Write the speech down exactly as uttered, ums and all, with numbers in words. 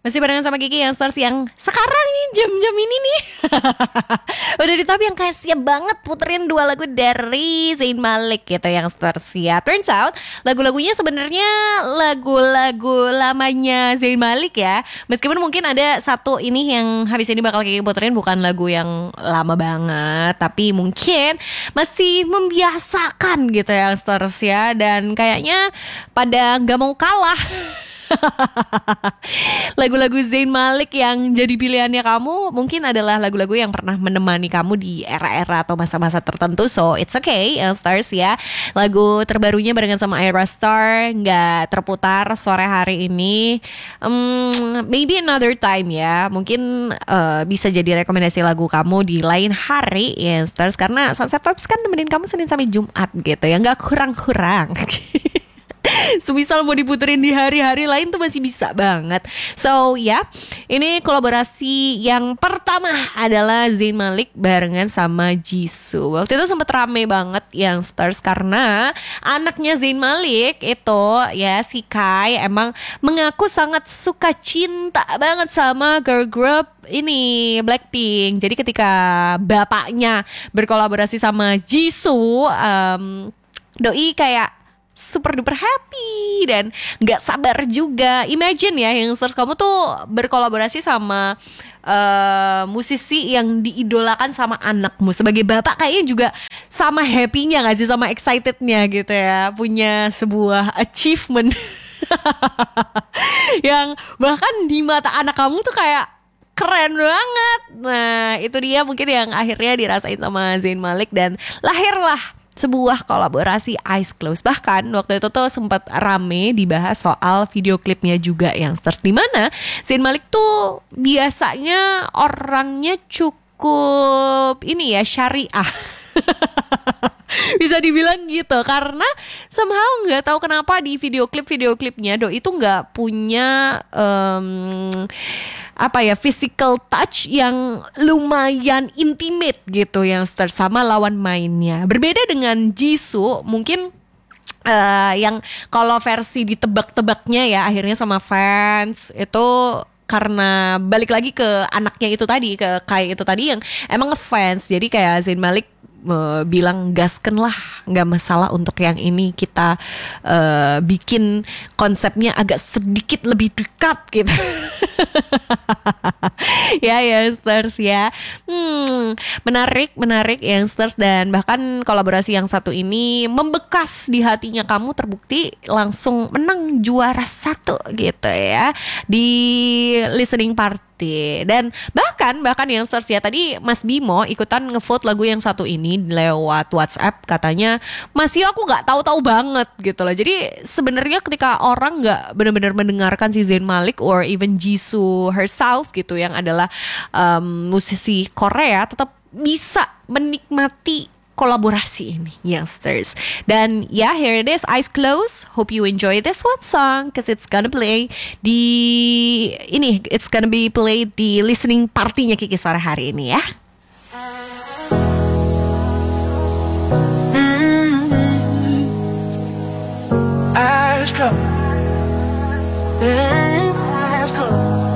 Masih barengan sama Kiki Youngsters yang sekarang nih jam-jam ini nih udah di top yang kayak siap banget puterin dua lagu dari Zayn Malik gitu Youngsters ya. Turns out lagu-lagunya sebenarnya lagu-lagu lamanya Zayn Malik ya. Meskipun mungkin ada satu ini yang habis ini bakal Kiki puterin bukan lagu yang lama banget, tapi mungkin masih membiasakan gitu Youngsters ya. Dan kayaknya pada gak mau kalah lagu-lagu Zayn Malik yang jadi pilihannya kamu mungkin adalah lagu-lagu yang pernah menemani kamu di era-era atau masa-masa tertentu. So it's okay Youngsters ya. Lagu terbarunya barengan sama Ayra Starr gak terputar sore hari ini. um, Maybe another time ya. Mungkin uh, bisa jadi rekomendasi lagu kamu di lain hari Youngsters, karena Sunset Vibes kan nemenin kamu Senin sampai Jumat gitu ya, gak kurang-kurang. Semisal mau diputerin di hari-hari lain tuh masih bisa banget. So ya, yeah, ini kolaborasi yang pertama adalah Zayn Malik barengan sama Jisoo. Waktu itu sempat rame banget Youngsters karena anaknya Zayn Malik itu ya si Kai emang mengaku sangat suka cinta banget sama girl group ini Blackpink. Jadi ketika bapaknya berkolaborasi sama Jisoo, um, doi kayak super duper happy dan gak sabar juga. Imagine ya Youngsters, kamu tuh berkolaborasi sama uh, musisi yang diidolakan sama anakmu. Sebagai bapak kayaknya juga sama happy-nya gak sih, sama excitednya gitu ya, punya sebuah achievement yang bahkan di mata anak kamu tuh kayak keren banget. Nah itu dia mungkin yang akhirnya dirasain sama Zayn Malik dan lahirlah sebuah kolaborasi Eyes Closed. Bahkan waktu itu tuh sempat rame dibahas soal video klipnya juga Youngsters, di mana Zayn Malik tuh biasanya orangnya cukup ini ya syariah. Bisa dibilang gitu, karena somehow nggak tahu kenapa di video klip video klipnya doi itu nggak punya um, apa ya physical touch yang lumayan intimate gitu yang sama lawan mainnya. Berbeda dengan Jisoo mungkin uh, yang kalau versi ditebak-tebaknya ya akhirnya sama fans itu karena balik lagi ke anaknya itu tadi, ke Kai itu tadi yang emang ngefans. Jadi kayak Zayn Malik Uh, bilang gasken lah, nggak masalah untuk yang ini kita uh, bikin konsepnya agak sedikit lebih dekat gitu. Ya Youngsters ya, hmm, menarik menarik Youngsters, dan bahkan kolaborasi yang satu ini membekas di hatinya kamu, terbukti langsung menang juara satu gitu ya di listening party. Dan bahkan bahkan Youngsters ya, tadi Mas Bimo ikutan ngevote lagu yang satu ini lewat WhatsApp, katanya masih aku nggak tahu-tahu banget gitu loh. Jadi sebenarnya ketika orang nggak benar-benar mendengarkan si Zayn Malik or even Jisoo herself gitu yang adalah um, musisi Korea, tetap bisa menikmati kolaborasi ini Youngsters. Dan ya, yeah, here it is, Eyes Closed. Hope you enjoy this one song cause it's gonna play di ini it's gonna be played di listening partinya Kiki sore hari ini ya. Eyes closed.